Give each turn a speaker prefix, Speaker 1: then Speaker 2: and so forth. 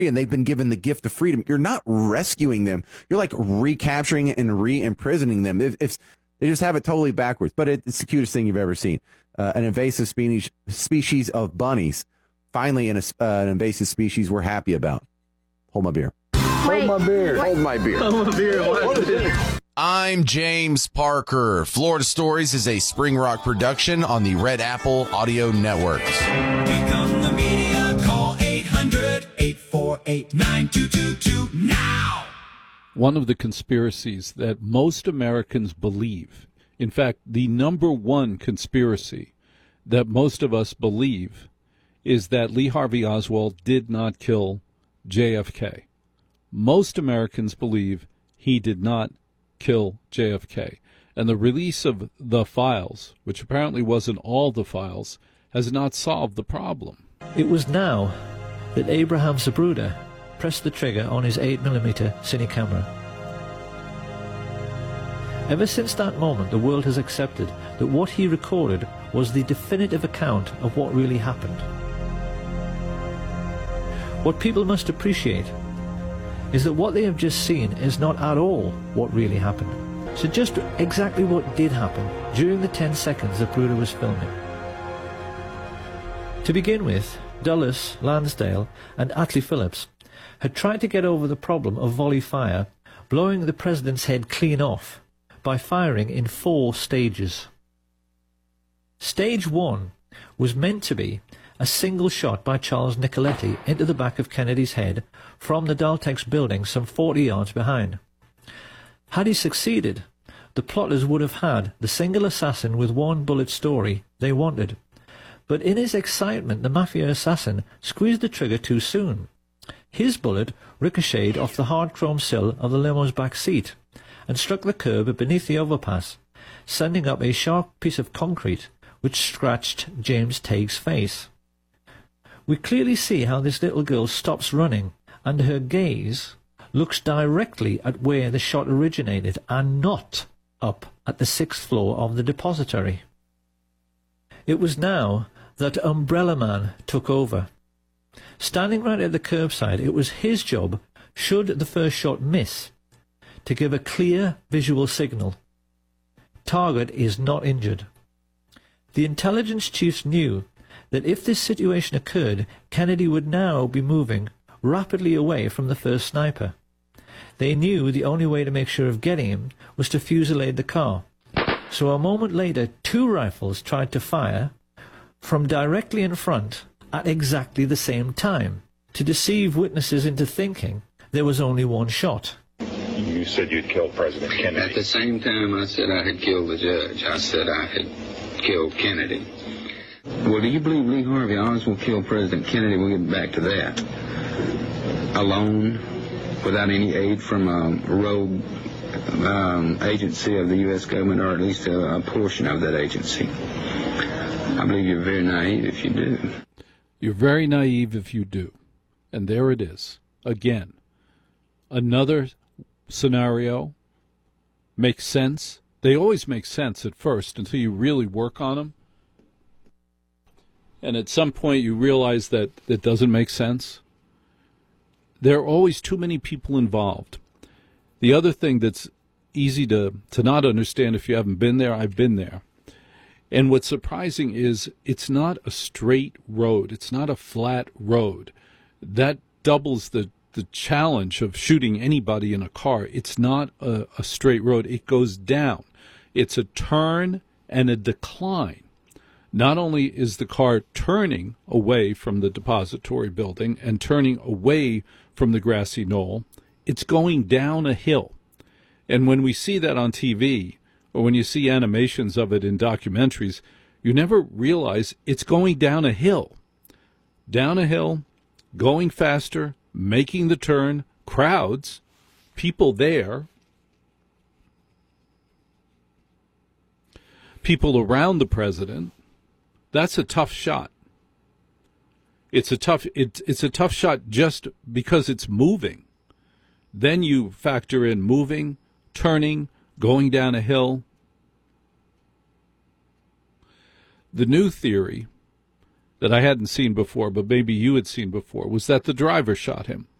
Speaker 1: and they've been given the gift of freedom. You're not rescuing them. You're like recapturing and re-imprisoning them. If they just have it totally backwards. But it's the cutest thing you've ever seen. An invasive species of bunnies. Finally, an invasive species we're happy about. Hold my beer.
Speaker 2: Hold my beer.
Speaker 1: Hold my beer.
Speaker 2: Hold my beer.
Speaker 3: I'm James Parker. Florida Stories is a Spring Rock production on the Red Apple Audio Network.
Speaker 4: Become the media. Call 800-848-9222 now.
Speaker 5: One of the conspiracies that most Americans believe, in fact, the number one conspiracy that most of us believe, is that Lee Harvey Oswald did not kill JFK. Most Americans believe he did not kill JFK. And the release of the files, which apparently wasn't all the files, has not solved the problem.
Speaker 6: It was now that Abraham Zapruder pressed the trigger on his 8mm cine camera. Ever since that moment, the world has accepted that what he recorded was the definitive account of what really happened. What people must appreciate is that what they have just seen is not at all what really happened. So just exactly what did happen during the 10 seconds Zapruder was filming. To begin with, Dulles, Lansdale and Atlee Phillips had tried to get over the problem of volley fire, blowing the president's head clean off by firing in 4 stages. Stage 1 was meant to be a single shot by Charles Nicoletti into the back of Kennedy's head from the Daltex building some 40 yards behind. Had he succeeded, the plotters would have had the single assassin with 1 bullet story they wanted. But in his excitement, the mafia assassin squeezed the trigger too soon. His bullet ricocheted off the hard chrome sill of the limo's back seat and struck the curb beneath the overpass, sending up a sharp piece of concrete which scratched James Tague's face. We clearly see how this little girl stops running and her gaze looks directly at where the shot originated and not up at the 6th floor of the depository. It was now that Umbrella Man took over. Standing right at the curbside, it was his job, should the first shot miss, to give a clear visual signal. Target is not injured. The intelligence chiefs knew that if this situation occurred, Kennedy would now be moving rapidly away from the first sniper. They knew the only way to make sure of getting him was to fusillade the car. So a moment later, 2 rifles tried to fire from directly in front at exactly the same time, to deceive witnesses into thinking there was only 1 shot.
Speaker 7: You said you'd killed President Kennedy.
Speaker 8: At the same time I said I had killed the judge, I said I had killed Kennedy. Well, do you believe Lee Harvey Oswald killed President Kennedy? We'll get back to that. Alone, without any aid from a rogue agency of the U.S. government, or at least a portion of that agency. I believe you're very naive if you do.
Speaker 5: You're very naive if you do. And there it is. Again, another scenario makes sense. They always make sense at first until you really work on them. And at some point you realize that it doesn't make sense. There are always too many people involved. The other thing that's easy to not understand if you haven't been there, I've been there. And what's surprising is it's not a straight road. It's not a flat road. That doubles the challenge of shooting anybody in a car. It's not a straight road. It goes down. It's a turn and a decline. Not only is the car turning away from the depository building and turning away from the grassy knoll, it's going down a hill. And when we see that on TV, or when you see animations of it in documentaries, you never realize it's going down a hill. Down a hill, going faster, making the turn, crowds, people there, people around the president. That's a tough shot. It's a tough shot just because it's moving. Then you factor in moving, turning, going down a hill. The new theory that I hadn't seen before, but maybe you had seen before, was that the driver shot him.